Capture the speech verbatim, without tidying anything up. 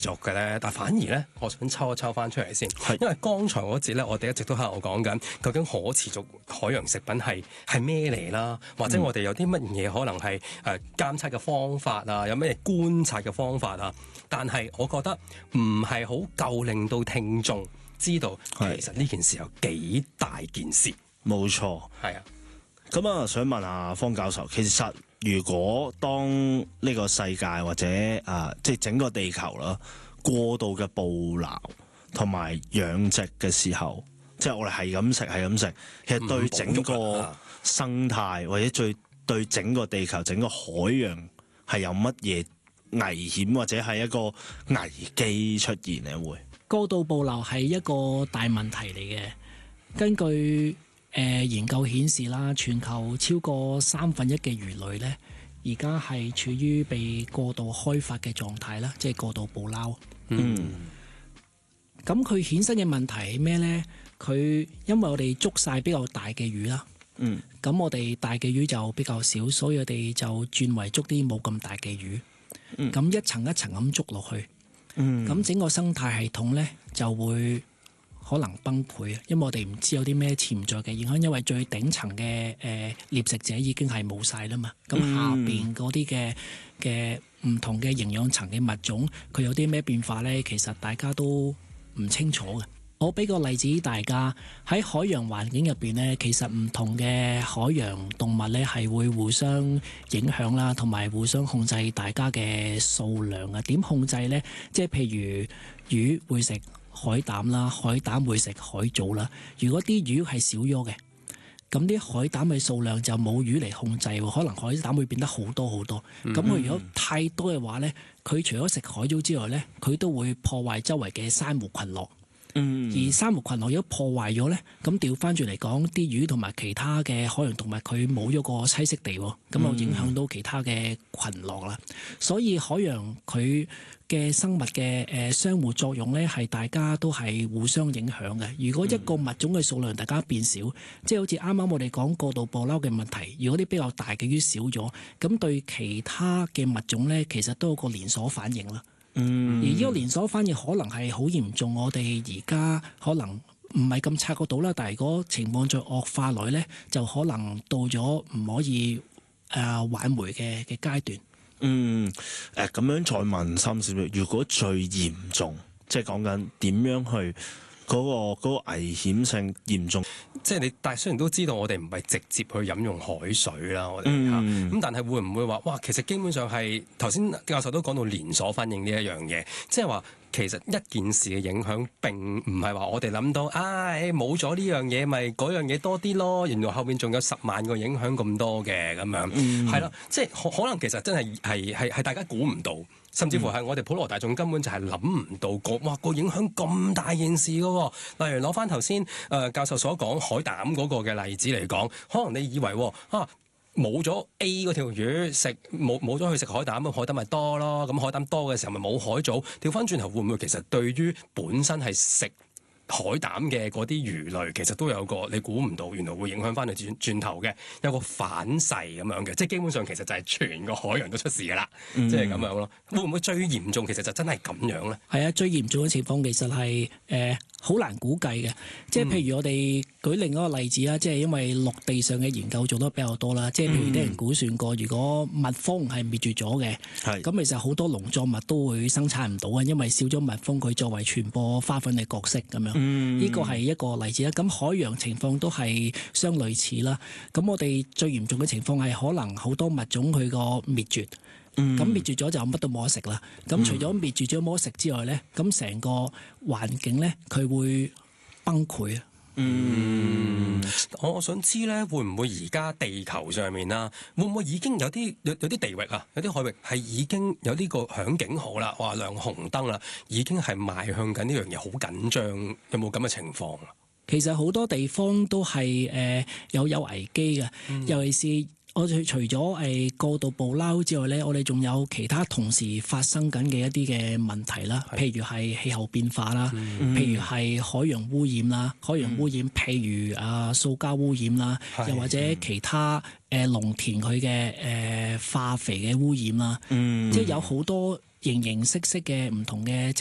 續嘅咧，但反而咧，我想抽一抽翻出嚟先，因為剛才嗰節咧，我哋一直都喺度講緊，究竟可持續海洋食品係係咩嚟啦？或者我哋有啲乜嘢可能係誒監測嘅方法啊，有咩觀察嘅方法啊？但係我覺得唔係好夠令到聽眾知道，其實呢件事有幾大件事。 冇錯， 係啊。 咁啊，想問下方教授，其實如果當呢個世界或者啊，即係整個地球啦，過度嘅捕撈同埋養殖嘅時候，即係我哋係咁食係咁食，其實對整個生態或者最對整個地球整個海洋係有乜嘢危險或者係一個危機出現咧？會過度捕撈係一個大問題嚟嘅。根據誒、呃、研究顯示啦，全球超過三分一嘅魚類咧，而家係處於被過度開發嘅狀態啦，即係過度捕撈。 嗯， 咁佢衍生嘅問題係咩咧？佢因為我哋捉晒比較大嘅魚啦， 嗯， 咁我哋大嘅魚就比較少，所以我哋就轉為捉啲冇咁大嘅魚。咁、嗯、一層一層咁捉落去，嗯，咁整個生態系統咧就會可能崩潰啊！因為我哋唔知有啲咩潛在嘅影響，因為最頂層嘅誒獵食者已經係冇晒啦嘛。咁下邊嗰啲嘅嘅唔同嘅營養層嘅物種，佢有啲咩變化咧？其實大家都唔清楚嘅。我俾個例子大家，喺海洋環境入邊咧，其實唔同嘅海洋動物咧係會互相影響啦，同埋互相控制大家嘅數量啊。點控制咧？即係譬如魚會食海膽啦，海膽會食海藻啦。如果啲魚係少咗嘅，咁啲海膽嘅數量就冇魚嚟控制，可能海膽會變得好多好多。咁佢、嗯、如果太多嘅話咧，佢除咗食海藻之外咧，佢都會破壞周圍嘅珊瑚群落。嗯、而珊瑚群落如果破壞咗咧，咁調翻轉嚟講，啲魚同埋其他嘅海洋動物佢冇咗個棲息地，咁就影響到其他嘅群落啦。所以海洋佢嘅生物嘅誒相互作用咧，係大家都係互相影響嘅。如果一個物種嘅數量大家變少，嗯、即係好似啱啱我哋講過度捕撈嘅問題，如果啲比較大嘅魚少咗，咁對其他嘅物種咧，其實都有個連鎖反應啦。嗯，而呢個連鎖反應可能係好嚴重，我哋而家可能唔係咁察覺到啦。但係如果情況再惡化落咧，就可能到咗唔可以誒、呃、挽回嘅嘅階段。 嗯，誒、呃、咁樣再問深少少，如果最嚴重，即係講緊點樣去嗰、嗰個嗰個危險性嚴重？ 即係你，但係雖然都知道我哋唔係直接去飲用海水啦，我哋嚇咁，但係會唔會話哇？其實基本上係頭先教授都講到連鎖反應呢一樣嘢，即係話其實一件事嘅影響並唔係話我哋諗到，唉冇咗呢樣嘢，咪嗰樣嘢多啲咯。原來後面仲有十萬個影響咁多嘅咁樣，係啦、嗯，即係可可能其實真係係係係大家估唔到。甚至乎係我哋普羅大眾根本就係諗唔到個哇個影響咁大件事㗎喎。例如攞翻頭先誒教授所講海膽嗰個嘅例子嚟講，可能你以為啊冇咗 A 嗰條魚食冇冇咗去食海膽，咁海膽咪多咯。咁海膽多嘅時候咪冇海藻。調翻轉頭會唔會其實對於本身係食海膽嘅嗰啲魚類，其實都有個你估唔到，原來會影響翻你轉轉頭嘅，有個反噬咁樣嘅，即係基本上其實就係全個海洋都出事㗎啦，嗯、即係咁樣咯。會唔會最嚴重其實就真係咁樣咧？係啊，最嚴重嘅情況其實係誒好難估計嘅，即係譬如我哋舉另一個例子啦，即係因為陸地上嘅研究做得比較多啦，即係譬如啲人估算過，如果蜜蜂係滅絕咗嘅，咁是其實好多農作物都會生產唔到嘅，因為少咗蜜蜂佢作為傳播花粉嘅角色咁樣。呢個係一個例子啦。咁海洋情況都係相類似啦。咁我哋最嚴重嘅情況係可能好多物種佢個滅絕。咁、嗯、滅絕咗就乜都冇得食啦。咁除咗滅絕咗冇得食之外咧，咁成個環境咧佢會崩潰啊。 嗯，我我想知咧，會唔會而家地球上面啦，會唔會已經有啲有有啲地域啊，有啲海域係已經有呢個響警號啦，話亮紅燈啦，已經係邁向緊呢樣嘢好緊張，有冇咁嘅情況啊？ 其實好多地方都係誒、呃、有有危機嘅，嗯、尤其是。我哋除咗誒過度捕撈之外咧，我哋仲有其他同時發生緊嘅一啲嘅問題啦，是譬如係氣候變化啦，嗯、譬如係海洋污染啦，海洋污染，嗯、譬如啊塑膠污染啦，是又或者其他誒農、呃、田佢嘅誒化肥嘅污染啦，嗯、即係有好多形形色色嘅唔同嘅